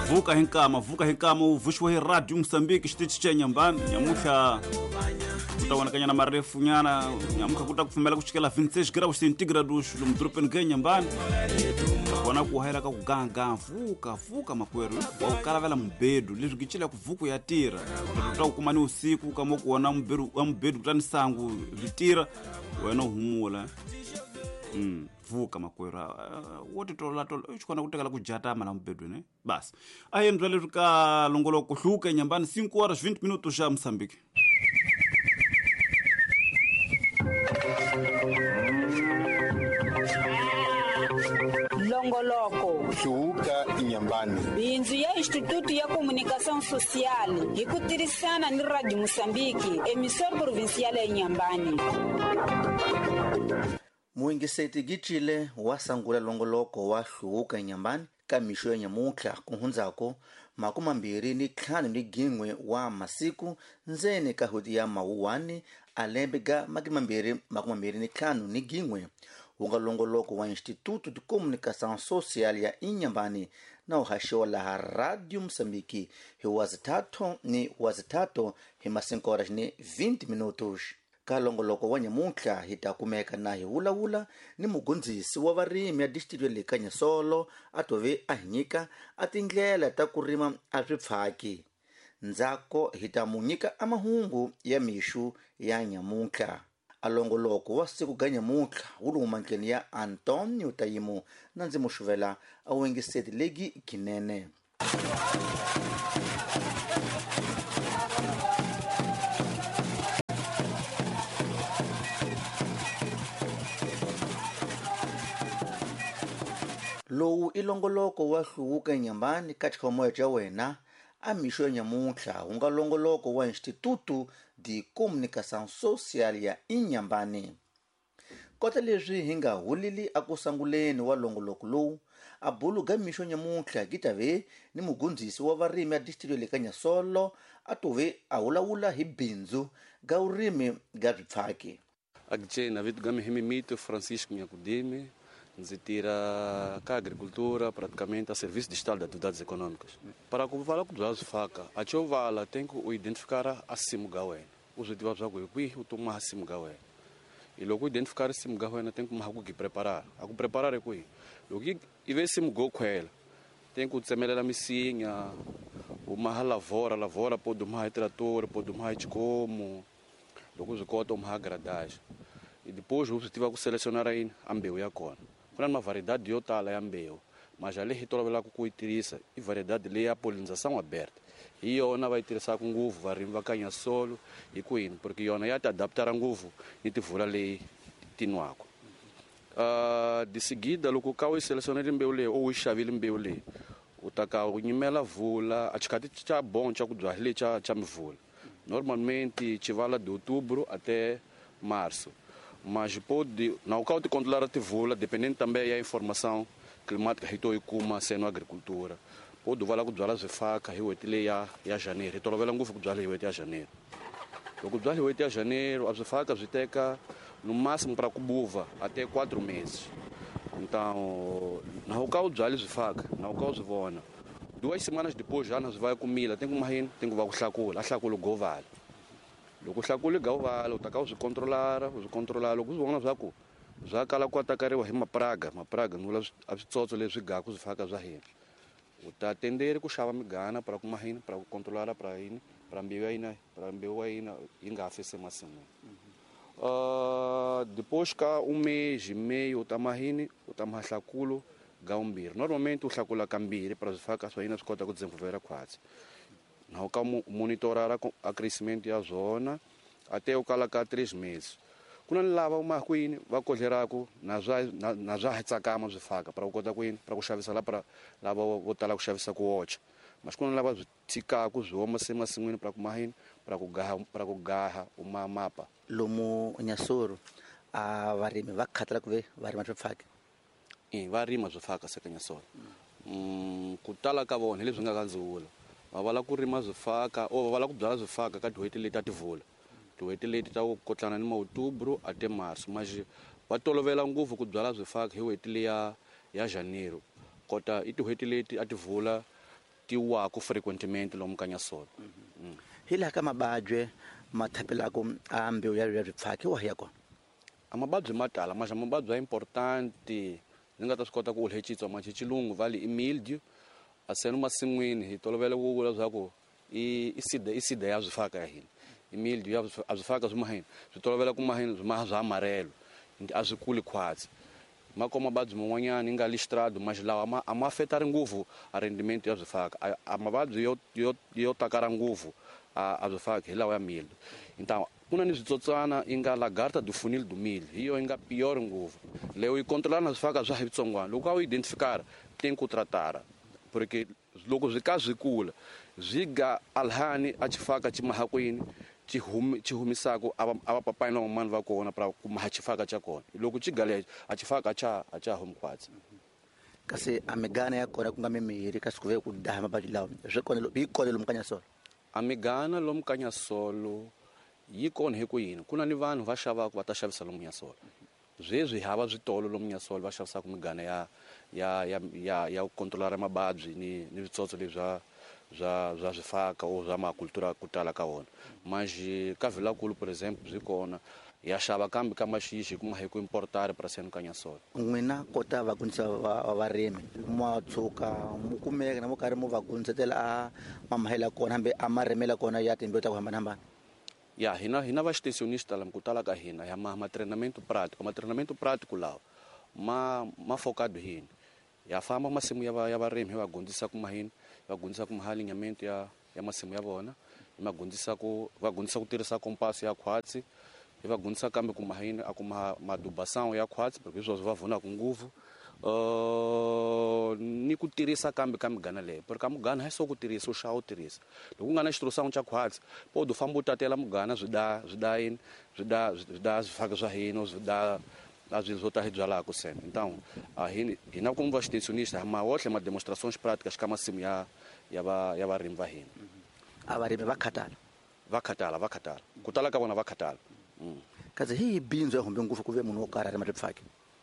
vuka hinkama uvushwa hi radio Msambiki stitch cha nyambani nyamuka utawanakanya na marefu nyana nyamuka kuta kufumela kuchikela 26 graus centigrados lumdrupen ge nyambani wana kuhaira ka kuganga vuka makweru wa ukalavela mbedu lizwi kichila kuvuku ya tira tuta kumani usiku kama kuona mbedu kutani sangu vitira wena humula vuka makwera wote tola uchikona kutekala kujata mala mbedu ne basi aye ndwale tuka longolo kuhluka nyambani 5 horas 20 minutos já Moçambique. Longoloko Shuka Inyambani. Binzu ya Instituto ya Comunicação Social ikutirisana ni Radio Moçambique, emissora provincial ya Inhambane. Muingiseti gichile wasangula longoloko wa Shuka Inyambani kamisho ya nyamuka kuhunzako makuma mbiri ni klani ni gingwe wa masiku nzene kahudi ya mauwani alembega makuma mbiri ni klani ni gingwe unga longoloko wa Instituto de Comunicação Social ya Inhambane na uhashiwa la Radio Moçambique he wazitato he 5 horas ni 20 minutos. Kalongoloko wa nyamuka hitakumeka na hula ni mugunzisi wa varimi ya district le Kanyasolo atove ahinyika atinglela ta kurima aswipfaki nzako hitamunyika amahungu ya mishu ya nyamuka. Alongoloko wa siku ga nyamuka ulumankeni ya Antonio Taimo na nzimushuvela awengiseti legi kinene. Lowu ilongoloko wa Shuka Inyambani katika moyo cha wena amisho ya nyamuka unga longoloko wa Instituto de Comunicação Social ya Inhambane. Kota leswi hinga hulili akusanguleni wa longoloko lowu abulu ga misho nyamuka gitave ni mugunzisi wa varimi ya district le Kanyasolo atove ahulawula hi binzu ga urimi ga vipfaki. Agchena vitu gami himimito Francisco Nyakudime nzitira ka agricultura praticamente a serviço de Estado de atividades econômicas. Para falar com os faca, a chovala tem que identificar a simugawena. Os últimos jogos aqui o toma a simugawena. E logo identificar a simugawena tem que mais algo que preparar. Algo preparar é coi. Logo e ver simugo com ela. Tem que semear a missinha, uma lavoura pode mais trator, pode mais como. Logo os cota uma agradagem. E depois você tiver que selecionar aí ambeu e a cor. Quando uma variedade de outra é ambeu, mas ali retorna lá com coitirissa e variedade ali é a polinização aberta. E eu não vai interessar com ovo, vai rimar canha solo e coin, porque eu não ia te adaptar a ovo e te fura ali tinuaco. De seguida, o cacau é selecionado em beule ou o chavil em beule. O tacau nimela vula, a chicate tá bom, tá com ali tá me vula. Normalmente chivala de outubro até março. Mas pode, não pode controlar a tivula, dependendo também da informação climática que e como sendo agricultura. Pode valer com as facas, eu etile a janeiro, então vai lá com os a janeiro. O a janeiro, as facas viteca no máximo para cubuva até 4 meses. Então, não causa os faca, não causa vona. 2 semanas depois já nós vai com milha, tem que mais, tem que vai com a chacula goval. Logo chacula goval, o tacau se controlar, logo os vão zaco. Já cala com atacar uma praga, não as pessoas les gacos os facas já riem. O tá atender com chava me gana para com mais para controlar para ir para ambeu aí na engafe semana. Depois cá 1 mês e meio o tamarine, o tamarchaculo gaumbir. Normalmente o chacula cambir para as facas aí nas cotas que desenvolver quase. Não como monitorar a crescimento da zona até o calacar 3 meses. Quando lava uma queen, vai colher água nas já sacamos de faca para o cota queen para o chave lá para lava botar lá o chave saco 8. Mas quando lava ticacos, uma semana para comer para o garra uma mapa. Lomo nyasoro a varime vakhatla kuve varima tfaka. Varima zofaka sekanya solo. Kutala ka vona leswi nga kandzula. Vavala ku rima zofaka o vavala ku byala zofaka ka duheti leti ativula. Duheti leti ta kotlana ni outubro até março, mas va tolovela nguvu ku byala zofaka hi weti ya janeiro. Kota i duheti leti ativula tiwaka frequentemente lomu ka Nyasolo. Hila ka mabadwe mathapelako a mbewu ya swifaki wa yakona A mababyi ma tala, mas a mababyi ya importante ndzi nga ta swi kota ku wu lechitswa machicilungu vale i mildew. A senu masin'wini hi tolovele ku vula leswaku i sida ya swifaka ya hina. I mildew a swifaka swi mahina swi tolovela ku mahina swi maha swa amarelo a swi kuli khwatsi. Mako mababyi man'wanyana nga listrado mas lawa a ma afeta ngopfu a rendimento ya swifaka. A mababyi yo takara ngopfu a swifaka hi lawa ya mildew. Então kuna ni switsotswana inga lagarta do funil do milho hiyo inga pior ngopfu leyo controlar na swifaka swa hitsongwana loko a identificar tem ku tratar porque loko zwi ka zwi kula zwi ga alhani a chifaka chimahakwini chihumisako aba papai na mani va kona para ku maha chifaka cha kona loko chigale a chifaka cha humkwatsi. kasi amegana ya kona kunga mimiri kasi kuve ku daha mabadwi lawa swi kona bi kona lomu ka Nyasolo. Amigana lomu ka Nyasolo yi kona hi ku yini kuna ni vanhu va xavaka va ta xavisa lomu Nyasolo zweswi hava switolo lomu Nyasolo va xavisaka migana ya ku controlar mababyi ni switsotso leswi za swifaka o za makultura ku tala ka wona mas ka Vilakulu por exemplo byi kona ya xava kambe ka maxixi kuma hi ku importar praseni ka Nyasolo. N'wina kota vagundzisa varimi mo tshuka mu kumeka na mo karhi mo vagundzitela a mamahela kona hambe a maremela kona ya timbewu ta ku hambanahambana. Ya hina va extensionista lamu ku tala ka hina ya ma treinamento prático lawa ma focado hina ya famba masimu ya varimi hi va gundisa ku mahina va gundisa ku maha alinhamento ya masimu ya vona va gundisa ku tirhisa kompasi ya khwatsi hi va gundisa kambe ku mahina a ku madubação ya khwatsi porque izwo va vunaka ngopfu ni ku tirhisa kambe ka migana leyo porque a mugana ha só ku tirhisa u xa u tirhisa loko ku nga na xitirhisano xa khwatsi pode u famba u tatela mugana swi da swifaka swa hina swi da a swilo swo ta hi byalaka sene. Então hina como va extensionista ma wotlhe ma demonstrações práticas ka masimu ya varimi va hina. A varimi va khatala ku tala ka vona va khatala. kasi hi bindzu ya humbe ngopfu ku ve munhu wo karhi a rima swifaki.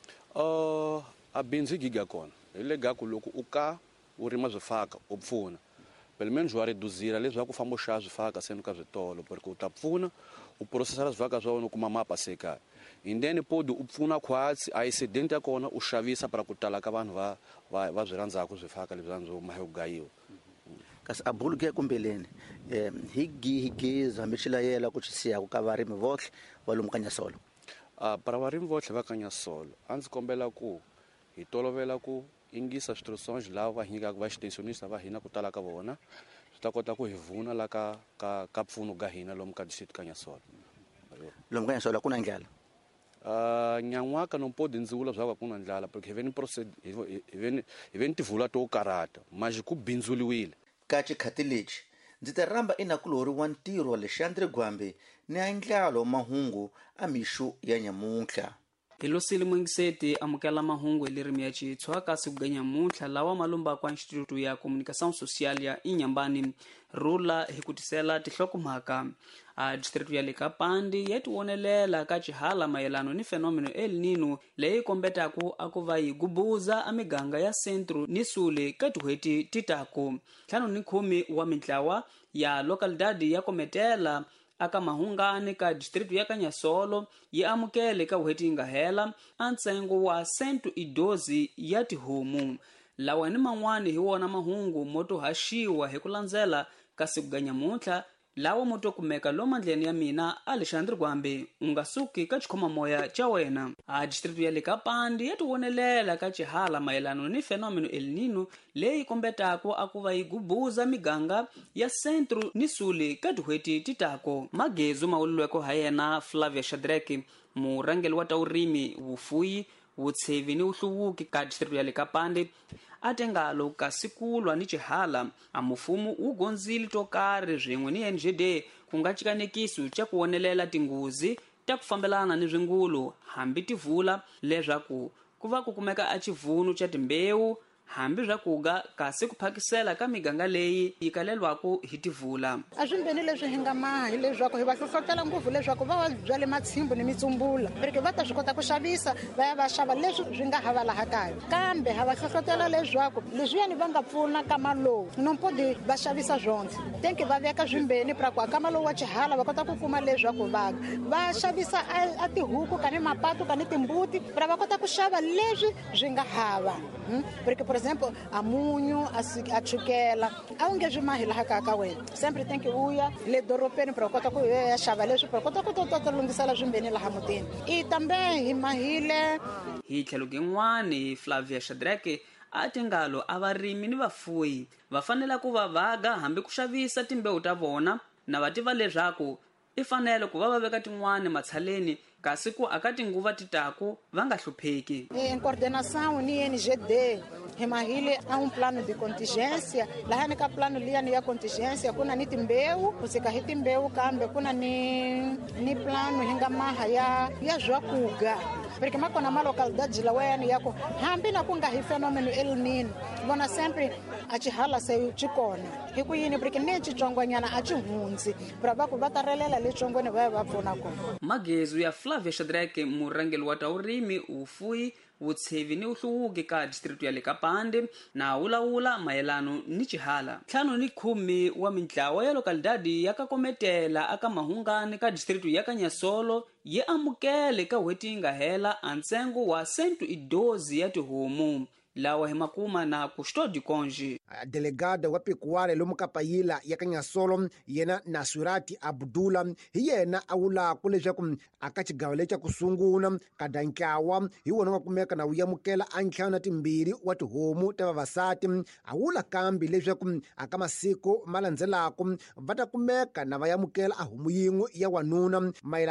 A bindzu hi giga kona hi le gaku loko u ka u rima swifaka u pfuna pelo menos wa reduzira leswaku u famba u xava swifaka seni ka switolo porque u ta pfuna u processara swifaka swa wena u kuma mapa sekaya and then pode u pfuna khwatsi a excedente ya kona u xavisa para ku tala ka vanhu va byi rhandzaka swifaka leswi ndzo mahe ku gayiwa. kasi a bulu ke kumbeleni hi geza hambi xi layela ku xisiyaka ka varimi votlhe va lomu ka Nyasolo. Para varimi votlhe va ka Nyasolo a ndzi kombela ku hi tolovela ku ingisa switirhisonji lava va nyikaka va extensionista va hina ku tala ka vona swi ta kota ku hi vuna la ka pfuno ka hina lomu ka district ka Nyasolo. Lomu ka Nyasolo ku na ndlala nyan'waka no pode ndzi vula swa ku na ndlala porque hi veni tivula to karata mas ku bindzuliwile. ka chikhati lexi ndzi ta ramba enakulori wa ntirho wa Alexandre Gwambe ni a ndlalo mahungu a mixo ya nyamutlha. Hilosile Mwengiseti amukela mahungu elirimi ya chitshwa kasi ku nyamutlha lawa malumba kwa Instituto ya Comunicação Social ya Inhambane rula hi kutisela tihlokomhaka a distrito ya Lekapandi yeti wonelela ka chihala mayelano ni fenomeno El Nino leyi kombetaku akuva yi gubuza amiganga ya Centro ni Sule ka tihweti titako tlhanu ni 10 wa mintlawa ya localidade ya Kometela aka mahungani ka distrito ya Nyasolo yi amukele ka hweti nga hela a ntsengo wa 112 ya tihomu lawa ni man'wani hi wona mahungu moto haxiwa hi ku landzela ka siku ga nyamutlha lawa moto kumeka lomandleni ya mina Alexandre Gwambe unga suki ka chikhoma moya cha wena a distrito ya Lekapandi yati wonelela ka chihala mayelano ni fenomeno El Nino leyi kombetako akuva yi gubuza miganga ya Centro ni Sule ka tihweti titako magezu maululweko ha yena Flavia Shadrack murangeli wa taurimi vufuyi vutshevi ni uhluvuki ka distrito ya Lekapandi atengalo kasikulwa ni chihala a mufumu wu gonzile to karhi zwin'we ni NGD ku nga chikanekiso cha ku wonelela tinguzi ta ku fambelana ni zwingulu hambi tivula leswaku ku va ku kumeka a chivuno cha timbewu hambi byakuga kasi kuphakisela ka miganga leyi yi kalelwaku hi tivula. A swimbeni leswi hi nga maha hi leswaku hi va hlohlotela ngopfu leswaku va va byale matshimbo ni mitsumbula pereke va ta swi kota ku xavisa va ya va xava leswi swi nga hava laha kaya, kambe ha va hlohlotela leswaku leswiyani va nga pfuna kama lowu nompodi va xavisa zondzi tenke va veka swimbeni para ku akama lowu wa Chihala va kota ku kuma leswaku va xavisa a tihuku kani mapatu kani timbuti para va kota ku xava leswi swi nga hava pereke por exemplo a munyu a chukela a wu nge swi mahi laha kaya ka wena, sempre tenke uya le doropeni para kota ku ya xava leswi para kota ku tota lungisela swimbeni laha mutini. I tambe hi mahile hi tlhelo gin'wani Flavia Shadrack a tingalo a varimi ni vafuyi va fanela ku va vaga hambi ku xavisa timbewu ta vona na va tiva leswaku I fanele ku va veka tin'wana matshaleni kasi ku aka tinguva titaku va nga hlupheki. Em coordenação ni NGD himahile a plano de contingência laha ni ka plano liyani ya contingência kuna ni timbewu kusika hi timbewu kambe kuna ni plano hinga maha ya zwakuga porque makona ma localidade lawayani yako hambi na kunga hi fenomeno El Nino vona sempre a Chihala se chikona hi ku yini porque ni chitsongwanyana a chihunzi para va ku va tarelela le tsongweni va va pfuna kona. Magezu ya Flavia Shadrack murangeli wa taurimi ufuyi vutshevi ni uhluwuki ka district ya le Kapande na wulawula mayelano ni Chihala. Ntlhanu ni 10 wa mintlawa ya localidade ya ka kometela aka mahungani ka district ya ka Nyasolo ye amukele ka hweti nga hela a ntsengo wa 112 ya tihomu lawa himakuma na Custodi Konji. Delegada wa Pecuária lomu Kapayila ya ka Nyasolo yena Nasurati Abdullah hi yena a wulaka leswaku aka xigawo lexa ku sungula ka Dankyawa hi wona nga kumeka na uyamukela a ntlhanu na timbirhi wa tihomu ta vavasati a wula kambi leswaku aka masiku malandzelako va ta kumeka na vayamukela a homu yin'we ya wanuna